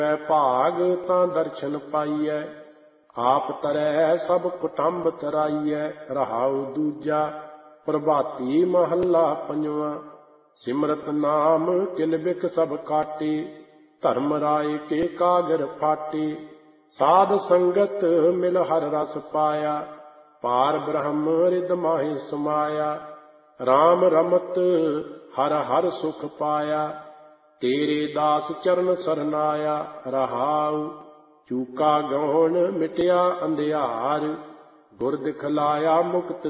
ਭਾਗ ਤਾਂ ਦਰਸ਼ਨ ਪਾਈਐ, ਆਪ ਤਰੈ ਸਭ ਕੁਟੰਬ ਤਰਾਈਐ। ਰਹਾਉ ਦੂਜਾ ਪ੍ਰਭਾਤੀ ਮਹੱਲਾ ਪੰਜਵਾਂ। ਸਿਮਰਤ ਨਾਮ ਕਿਲ ਬਿਕ ਸਭ ਕਾਟੇ, ਧਰਮ ਰਾਏ ਕੇ ਕਾਗਰ ਫਾਟੇ। ਸਾਧ ਸੰਗਤ ਮਿਲ ਹਰ ਰਸ ਪਾਇਆ, ਪਾਰ ਬ੍ਰਹਮ ਰਿਦ ਮਾਹਿ ਸਮਾਇਆ। ਰਾਮ ਰਮਤ ਹਰ ਹਰ ਸੁਖ ਪਾਇਆ, ਤੇਰੇ ਦਾਸ ਚਰਨ ਸਰਨਾਇਆ। ਰਹਾਉ ਚੂਕਾ ਗੌਣ ਮਿਟਿਆ ਅੰਧਿਆਰ, ਗੁਰ ਦਿਖਲਾਇਆ ਮੁਕਤ